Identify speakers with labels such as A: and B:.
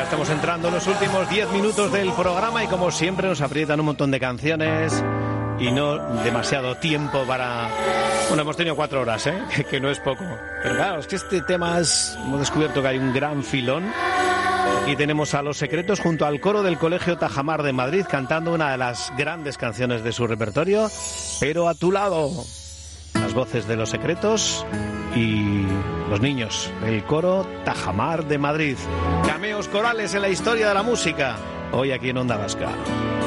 A: estamos entrando en los últimos 10 minutos del programa y como siempre nos aprietan un montón de canciones y no demasiado tiempo para... Bueno, hemos tenido 4 horas, que no es poco. Pero claro, es que este tema hemos descubierto que hay un gran filón y tenemos a Los Secretos junto al coro del Colegio Tajamar de Madrid cantando una de las grandes canciones de su repertorio, Pero a tu lado. Las voces de Los Secretos y los niños, el coro Tajamar de Madrid. Cameos corales en la historia de la música, hoy aquí en Onda Vasca.